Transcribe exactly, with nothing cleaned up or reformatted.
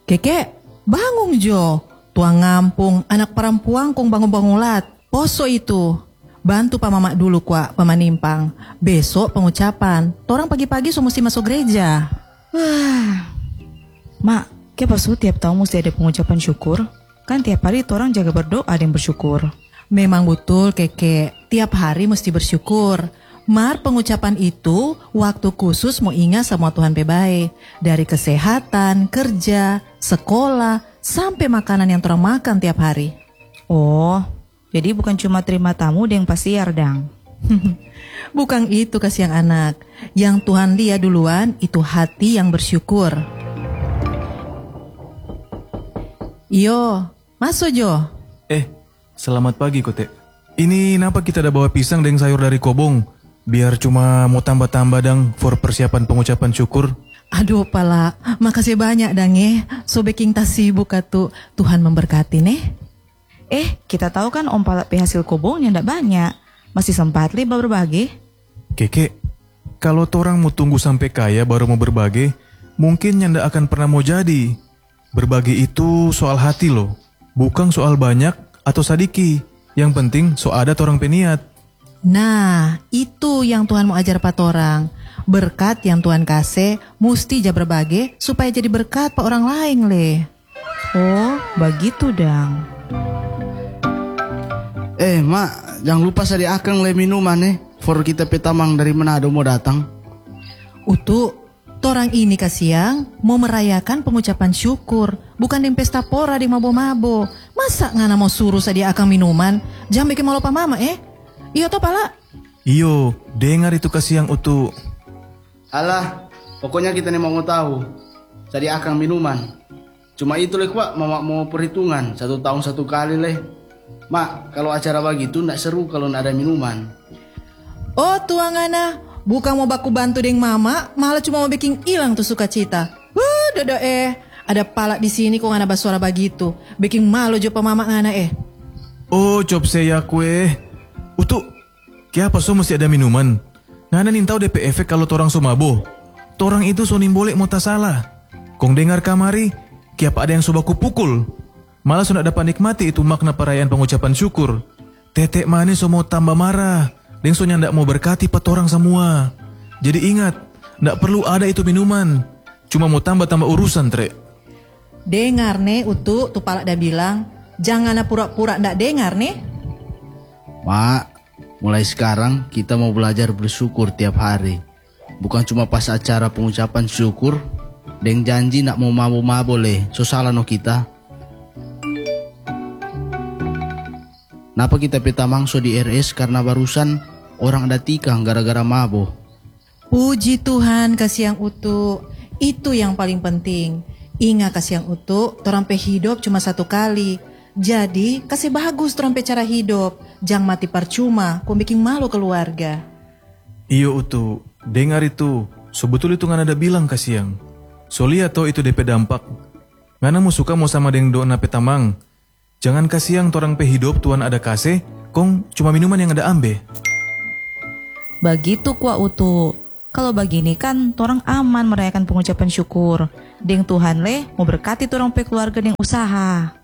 Keke, bangun jo. Tuang ngampung, anak perempuan kong bangun-bangulat. Poso itu. Bantu pa mama dulu kwa pemanimpang. Besok pengucapan. Torang pagi-pagi so mesti masuk gereja. Wah. Mak, ke pasu tiap tahun mesti ada pengucapan syukur? Kan tiap hari torang jaga berdoa dan bersyukur. Memang betul Keke, tiap hari mesti bersyukur. Mar pengucapan itu waktu khusus mau ingat sama Tuhan pebae. Dari kesehatan, kerja, sekolah, sampai makanan yang torang makan tiap hari. Oh, jadi bukan cuma terima tamu yang pasiar dang. Bukan itu kasihan anak. Yang Tuhan lihat duluan itu hati yang bersyukur. Iyo, masuk Jo. Eh, selamat pagi Kote. Ini kenapa kita ada bawa pisang dan sayur dari Kobong? Biar cuma mau tambah-tambah dang for persiapan pengucapan syukur. Aduh pala, makasih banyak dang eh. So baking tas sibuk atuh. Tuhan memberkati nih. Eh, kita tahu kan om pala hasil kobongnya ndak banyak. Masih sempat li berbagi. Keke, kalau torang mau tunggu sampai kaya baru mau berbagi, mungkin nyanda akan pernah mau jadi. Berbagi itu soal hati loh, bukan soal banyak atau sadiki. Yang penting so ada torang peniat. Nah, itu yang Tuhan mau ajar pat orang. Berkat yang Tuhan kasih mesti ja berbagi supaya jadi berkat pa orang lain le. Oh, begitu dang. Eh mak, jangan lupa sadi akang le minuman eh. For kita petamang dari Manado mau datang. Utu, torang ini kasiang mau merayakan pengucapan syukur. Bukan di pesta pora di mabo-mabo. Masa ngana mau suruh sadi akang minuman? Jangan bikin malu pa mama eh. Iyo toh pala. Iyo, dengar itu kasiang Utu. Alah, pokoknya kita nih mau tahu. Sadi akang minuman. Cuma itu leh Pak, mama mau perhitungan satu tahun satu kali leh. Mak, kalau acara begitu ndak seru kalau ndak ada minuman. Oh tuangana, bukan mau baku bantu deng mama, malah cuma mau bikin hilang tuh sukacita. Wah, dodo eh, ada pala di sini kok ngana basuara begitu, bikin malu jo pa mama ngana eh. Oh, cop saya kue. Utu, kiapa so mesti ada minuman? Ngana nintau D P efek kalau torang so mabo. Torang itu so nimbolek mau tak salah. Kong dengar kamari, kiapa ada yang so baku pukul. Malah so nak dapat nikmati itu makna perayaan pengucapan syukur. Tetek manis so mau tambah marah. Deng so nyandak mau berkati pat orang semua. Jadi ingat, ndak perlu ada itu minuman. Cuma mau tambah-tambah urusan, Tre. Dengar nih, Utu, tuh pala dah bilang, jangan pura-pura ndak dengar nih. Mak, mulai sekarang kita mau belajar bersyukur tiap hari. Bukan cuma pas acara pengucapan syukur, deng janji nak mau mabo-mabo leh. So salah no kita. Napa kita petamang so di R S karena barusan orang ada tikang gara-gara mabo. Puji Tuhan kasiang Utu, itu yang paling penting. Ingat kasiang Utu, torang pe hidup cuma satu kali. Jadi kasih bagus torang pe cara hidup. Jangan mati percuma, kau bikin malu keluarga. Iyo Utu, dengar itu. Sebetul itu ngana ada bilang kasiang. So lihat toh itu D P dampak. Ngana mau suka mau sama deng doa nape tamang. Jangan kasiang torang pe hidup Tuhan ada kasih, kong cuma minuman yang ada ambe. Begitu kuah Utu. Kalau begini kan torang aman merayakan pengucapan syukur. Deng Tuhan leh mau berkati torang pe keluarga deng usaha.